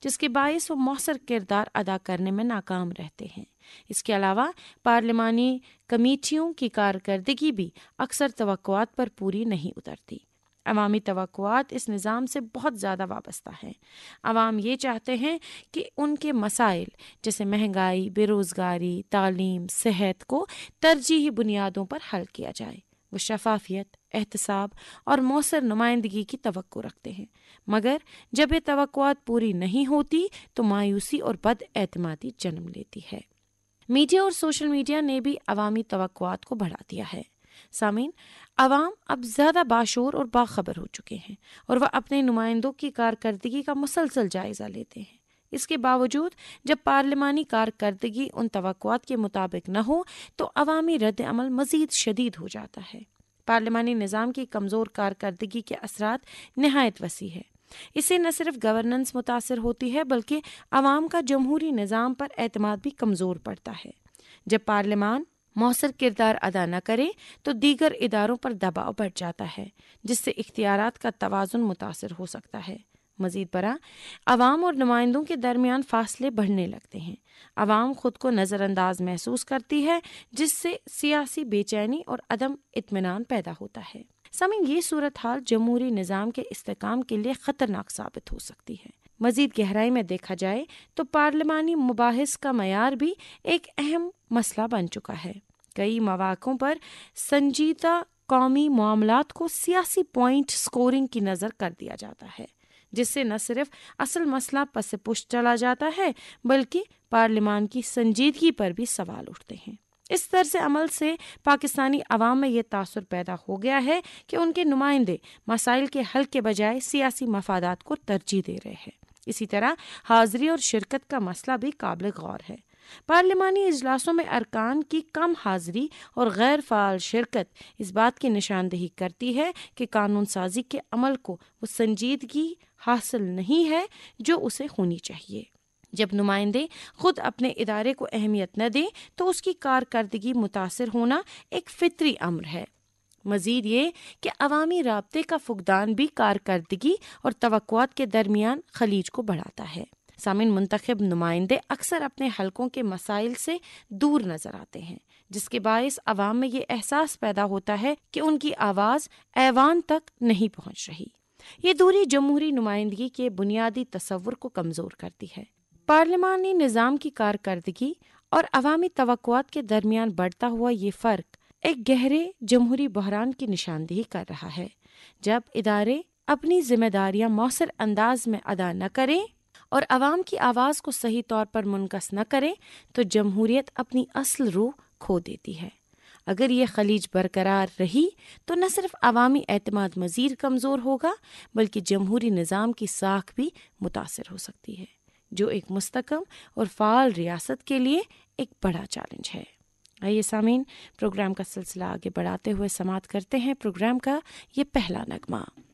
جس کے باعث وہ مؤثر کردار ادا کرنے میں ناکام رہتے ہیں۔ اس کے علاوہ پارلیمانی کمیٹیوں کی کارکردگی بھی اکثر توقعات پر پوری نہیں اترتی۔ عوامی توقعات اس نظام سے بہت زیادہ وابستہ ہیں۔ عوام یہ چاہتے ہیں کہ ان کے مسائل جیسے مہنگائی، بے روزگاری، تعلیم، صحت کو ترجیحی بنیادوں پر حل کیا جائے۔ وہ شفافیت، احتساب اور مؤثر نمائندگی کی توقع رکھتے ہیں، مگر جب یہ توقعات پوری نہیں ہوتی تو مایوسی اور بد اعتمادی جنم لیتی ہے۔ میڈیا اور سوشل میڈیا نے بھی عوامی توقعات کو بڑھا دیا ہے۔ سامعین، عوام اب زیادہ باشعور اور باخبر ہو چکے ہیں اور وہ اپنے نمائندوں کی کارکردگی کا مسلسل جائزہ لیتے ہیں۔ اس کے باوجود جب پارلیمانی کارکردگی ان توقعات کے مطابق نہ ہو تو عوامی رد عمل مزید شدید ہو جاتا ہے۔ پارلیمانی نظام کی کمزور کارکردگی کے اثرات نہایت وسیع ہے۔ اس سے نہ صرف گورننس متاثر ہوتی ہے بلکہ عوام کا جمہوری نظام پر اعتماد بھی کمزور پڑتا ہے۔ جب پارلیمان مؤثر کردار ادا نہ کرے تو دیگر اداروں پر دباؤ بڑھ جاتا ہے، جس سے اختیارات کا توازن متاثر ہو سکتا ہے۔ مزید برآں عوام اور نمائندوں کے درمیان فاصلے بڑھنے لگتے ہیں۔ عوام خود کو نظر انداز محسوس کرتی ہے، جس سے سیاسی بے چینی اور عدم اطمینان پیدا ہوتا ہے۔ سامعین، یہ صورتحال جمہوری نظام کے استحکام کے لیے خطرناک ثابت ہو سکتی ہے۔ مزید گہرائی میں دیکھا جائے تو پارلیمانی مباحث کا معیار بھی ایک اہم مسئلہ بن چکا ہے۔ کئی مواقع پر سنجیدہ قومی معاملات کو سیاسی پوائنٹ سکورنگ کی نظر کر دیا جاتا ہے، جس سے نہ صرف اصل مسئلہ پس پش چلا جاتا ہے بلکہ پارلیمان کی سنجیدگی پر بھی سوال اٹھتے ہیں۔ اس طرز عمل سے پاکستانی عوام میں یہ تاثر پیدا ہو گیا ہے کہ ان کے نمائندے مسائل کے حل کے بجائے سیاسی مفادات کو ترجیح دے رہے ہیں۔ اسی طرح حاضری اور شرکت کا مسئلہ بھی قابل غور ہے۔ پارلیمانی اجلاسوں میں ارکان کی کم حاضری اور غیر فعال شرکت اس بات کی نشاندہی کرتی ہے کہ قانون سازی کے عمل کو وہ سنجیدگی حاصل نہیں ہے جو اسے ہونی چاہیے۔ جب نمائندے خود اپنے ادارے کو اہمیت نہ دیں تو اس کی کارکردگی متاثر ہونا ایک فطری امر ہے۔ مزید یہ کہ عوامی رابطے کا فقدان بھی کارکردگی اور توقعات کے درمیان خلیج کو بڑھاتا ہے۔ سامعین، منتخب نمائندے اکثر اپنے حلقوں کے مسائل سے دور نظر آتے ہیں، جس کے باعث عوام میں یہ احساس پیدا ہوتا ہے کہ ان کی آواز ایوان تک نہیں پہنچ رہی۔ یہ دوری جمہوری نمائندگی کے بنیادی تصور کو کمزور کرتی ہے۔ پارلیمانی نظام کی کارکردگی اور عوامی توقعات کے درمیان بڑھتا ہوا یہ فرق ایک گہرے جمہوری بحران کی نشاندہی کر رہا ہے۔ جب ادارے اپنی ذمہ داریاں مؤثر انداز میں ادا نہ کریں اور عوام کی آواز کو صحیح طور پر منعکس نہ کریں تو جمہوریت اپنی اصل روح کھو دیتی ہے۔ اگر یہ خلیج برقرار رہی تو نہ صرف عوامی اعتماد مزید کمزور ہوگا بلکہ جمہوری نظام کی ساکھ بھی متاثر ہو سکتی ہے، جو ایک مستحکم اور فعال ریاست کے لیے ایک بڑا چیلنج ہے۔ آئیے سامعین، پروگرام کا سلسلہ آگے بڑھاتے ہوئے سماعت کرتے ہیں پروگرام کا یہ پہلا نغمہ۔